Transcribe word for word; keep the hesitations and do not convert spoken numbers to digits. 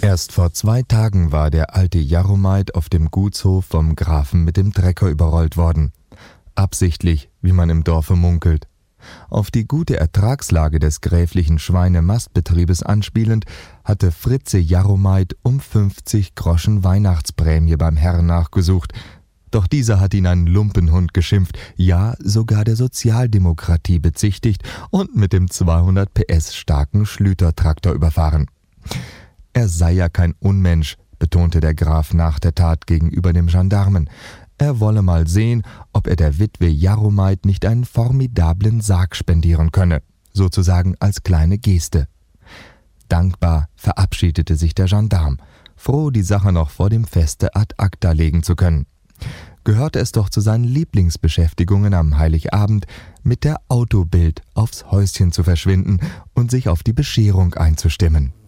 Erst vor zwei Tagen war der alte Jaromait auf dem Gutshof vom Grafen mit dem Trecker überrollt worden. Absichtlich, wie man im Dorfe munkelt. Auf die gute Ertragslage des gräflichen Schweinemastbetriebes anspielend, hatte Fritze Jaromait um fünfzig Groschen Weihnachtsprämie beim Herrn nachgesucht. Doch dieser hat ihn einen Lumpenhund geschimpft, ja sogar der Sozialdemokratie bezichtigt und mit dem zweihundert P S starken Schlüter-Traktor überfahren. Er sei ja kein Unmensch, betonte der Graf nach der Tat gegenüber dem Gendarmen. Er wolle mal sehen, ob er der Witwe Jaromait nicht einen formidablen Sarg spendieren könne, sozusagen als kleine Geste. Dankbar verabschiedete sich der Gendarm, froh, die Sache noch vor dem Feste ad acta legen zu können. Gehörte es doch zu seinen Lieblingsbeschäftigungen am Heiligabend, mit der Autobild aufs Häuschen zu verschwinden und sich auf die Bescherung einzustimmen.